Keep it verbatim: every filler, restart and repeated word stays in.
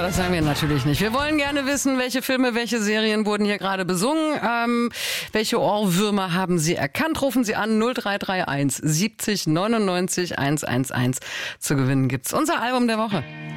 das sagen wir natürlich nicht. Wir wollen gerne wissen, welche Filme, welche Serien wurden hier gerade besungen. Ähm, welche Ohrwürmer haben Sie erkannt? Rufen Sie an null drei drei eins siebzig neunundneunzig hundertundeins. Zu gewinnen gibt's unser Album der Woche.